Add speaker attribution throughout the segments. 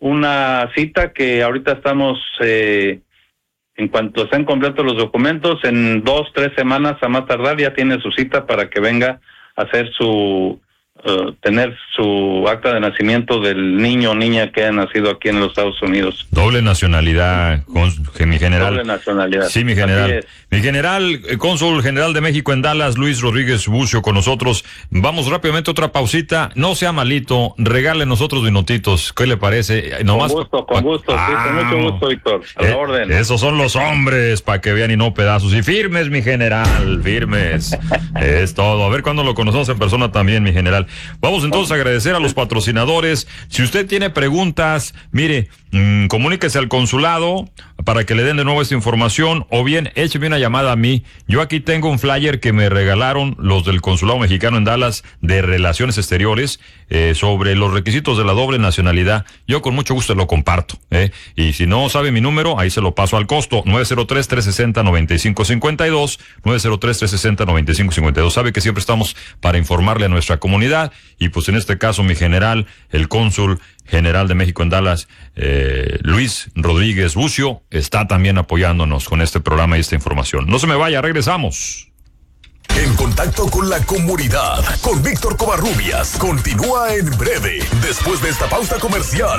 Speaker 1: una cita que ahorita estamos, en cuanto estén completos los documentos, en 2-3 semanas a más tardar ya tiene su cita para que venga a hacer tener su acta de nacimiento del niño o niña que ha nacido aquí en los Estados Unidos.
Speaker 2: Doble nacionalidad, mi general.
Speaker 1: Doble nacionalidad.
Speaker 2: Sí, mi general. Mi general, cónsul general de México en Dallas, Luis Rodríguez Bucio, con nosotros. Vamos rápidamente a otra pausita. No sea malito, regálenos otros minutitos. ¿Qué le parece? Nomás...
Speaker 1: Con gusto, sí, con mucho gusto, Víctor. A la orden.
Speaker 2: Esos son los hombres, para que vean y no pedazos. Y firmes, mi general, firmes. Es todo. A ver cuándo lo conocemos en persona también, mi general. Vamos entonces a agradecer a los patrocinadores. Si usted tiene preguntas, mire, comuníquese al consulado para que le den de nuevo esta información, o bien écheme una llamada a mí. Yo aquí tengo un flyer que me regalaron los del Consulado Mexicano en Dallas de Relaciones Exteriores sobre los requisitos de la doble nacionalidad. Yo con mucho gusto lo comparto. Y si no sabe mi número, ahí se lo paso al costo. 903-360-9552, 903-360-9552. Sabe que siempre estamos para informarle a nuestra comunidad, y pues en este caso mi general, el cónsul general de México en Dallas, Luis Rodríguez Bucio, está también apoyándonos con este programa y esta información. No se me vaya, regresamos.
Speaker 3: En contacto con la comunidad, con Víctor Covarrubias, continúa en breve, después de esta pausa comercial.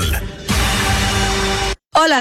Speaker 4: Hola.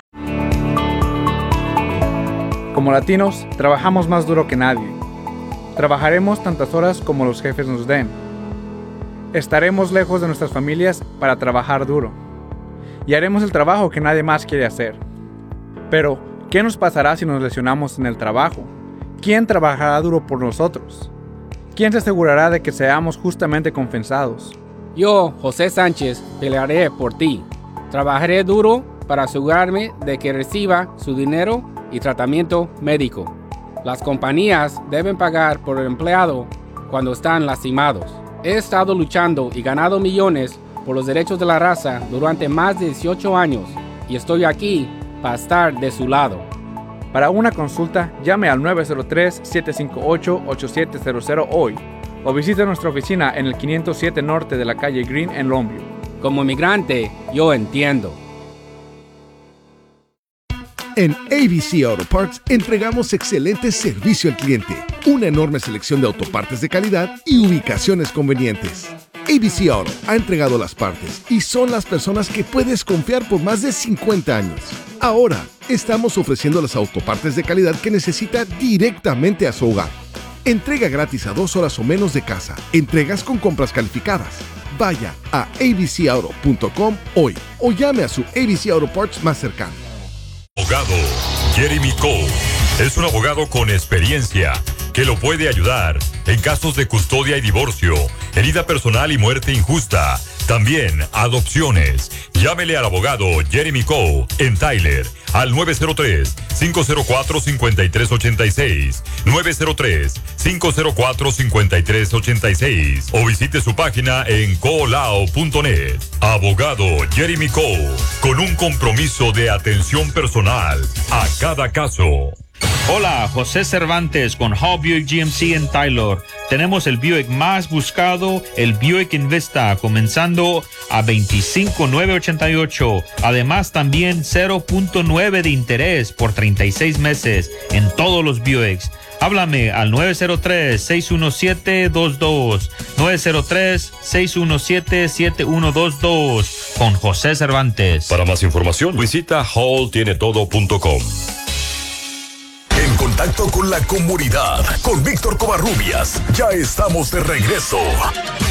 Speaker 5: Como latinos, trabajamos más duro que nadie. Trabajaremos tantas horas como los jefes nos den. Estaremos lejos de nuestras familias para trabajar duro. Y haremos el trabajo que nadie más quiere hacer. Pero, ¿qué nos pasará si nos lesionamos en el trabajo? ¿Quién trabajará duro por nosotros? ¿Quién se asegurará de que seamos justamente compensados?
Speaker 6: Yo, José Sánchez, pelearé por ti. Trabajaré duro para asegurarme de que reciba su dinero y tratamiento médico. Las compañías deben pagar por el empleado cuando están lastimados. He estado luchando y ganado millones por los derechos de la raza durante más de 18 años y estoy aquí para estar de su lado.
Speaker 5: Para una consulta, llame al 903-758-8700 hoy o visite nuestra oficina en el 507 Norte de la calle Green en Longview.
Speaker 6: Como inmigrante, yo entiendo.
Speaker 7: En ABC Auto Parts entregamos excelente servicio al cliente, una enorme selección de autopartes de calidad y ubicaciones convenientes. ABC Auto ha entregado las partes y son las personas que puedes confiar por más de 50 años. Ahora, estamos ofreciendo las autopartes de calidad que necesita directamente a su hogar. Entrega gratis a 2 horas o menos de casa. Entregas con compras calificadas. Vaya a abcauto.com hoy o llame a su ABC Auto Parts más cercano.
Speaker 2: Abogado Jeremy Cole es un abogado con experiencia que lo puede ayudar en casos de custodia y divorcio, herida personal y muerte injusta. También adopciones. Llámele al abogado Jeremy Cole en Tyler al 903-504-5386, 903-504-5386 o visite su página en colao.net. Abogado Jeremy Cole, con un compromiso de atención personal a cada caso.
Speaker 8: Hola, José Cervantes con Hall Buick GMC en Tyler. Tenemos el Buick más buscado, el Buick Envista, comenzando a $25,988. Además, también 0.9 de interés por 36 meses en todos los Buicks. Háblame al 903-617-22, 903-617-7122 con José Cervantes.
Speaker 2: Para más información, visita halltienetodo.com.
Speaker 3: En contacto con la comunidad, con Víctor Covarrubias. Ya estamos de regreso.